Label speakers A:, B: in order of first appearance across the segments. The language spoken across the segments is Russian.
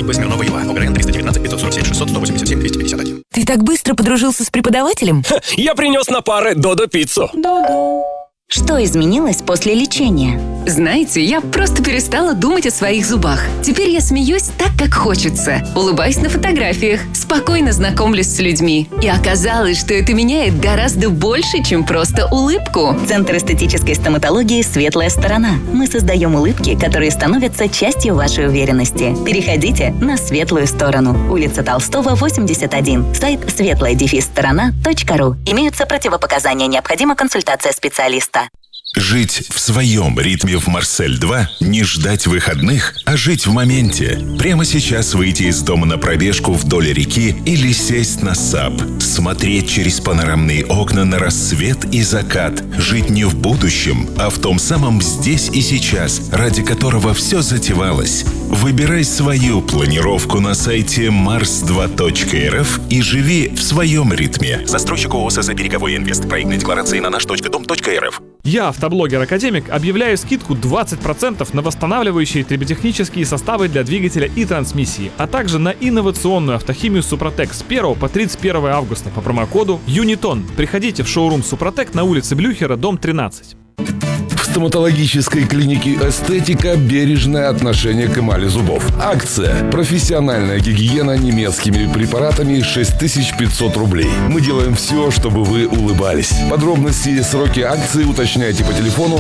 A: ИП Смирнова ЕВА. ОГРН 319 547 600 187 251.
B: Ты так быстро подружился с преподавателем?
C: Я принес на пары Додо-пиццу.
D: Что изменилось после лечения?
E: Знаете, я просто перестала думать о своих зубах. Теперь я смеюсь так, как хочется. Улыбаюсь на фотографиях, спокойно знакомлюсь с людьми. И оказалось, что это меняет гораздо больше, чем просто улыбку.
D: Центр эстетической стоматологии «Светлая сторона». Мы создаем улыбки, которые становятся частью вашей уверенности. Переходите на светлую сторону. Улица Толстого, 81. Сайт светлая-сторона.ру. Имеются противопоказания. Необходима консультация специалиста.
F: Жить в своем ритме в Марсель-2, не ждать выходных, а жить в моменте. Прямо сейчас выйти из дома на пробежку вдоль реки или сесть на САП. Смотреть через панорамные окна на рассвет и закат. Жить не в будущем, а в том самом здесь и сейчас, ради которого все затевалось. Выбирай свою планировку на сайте mars2.rf и живи в своем ритме. Застройщик ООО «СС Береговой Инвест». Проектные декларации на наш.дом.рф.
G: Я, автоблогер-академик, объявляю скидку 20% на восстанавливающие триботехнические составы для двигателя и трансмиссии, а также на инновационную автохимию Супротек с 1 по 31 августа по промокоду ЮНИТОН. Приходите в шоурум Супротек на улице Блюхера, дом 13.
H: В стоматологической клинике «Эстетика» бережное отношение к эмали зубов. Акция «Профессиональная гигиена немецкими препаратами» 6500 рублей. Мы делаем все, чтобы вы улыбались. Подробности и сроки акции уточняйте по телефону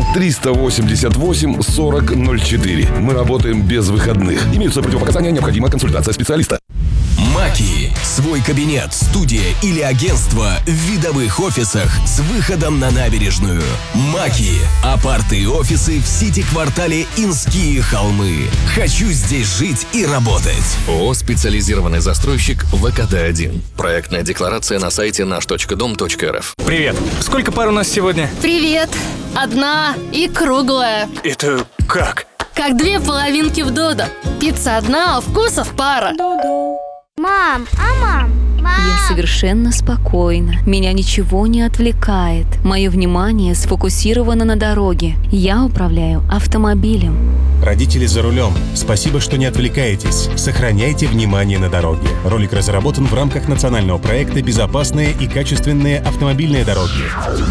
H: 388 40 04. Мы работаем без выходных. Имеются противопоказания, необходима консультация специалиста.
I: Маки. Свой кабинет, студия или агентство в видовых офисах с выходом на набережную. Маки. Апарты и офисы в сити-квартале Инские холмы. Хочу здесь жить и работать.
J: ООО «Специализированный застройщик ВКД-1». Проектная декларация на сайте наш.дом.рф.
C: Привет. Сколько пар у нас сегодня?
K: Привет. Одна и круглая.
C: Это как?
K: Как две половинки в Додо. Пицца одна, а вкусов пара.
L: Мам, мам?
M: Я совершенно спокойна. Меня ничего не отвлекает. Мое внимание сфокусировано на дороге. Я управляю автомобилем.
N: Родители за рулем. Спасибо, что не отвлекаетесь. Сохраняйте внимание на дороге. Ролик разработан в рамках национального проекта «Безопасные и качественные автомобильные дороги».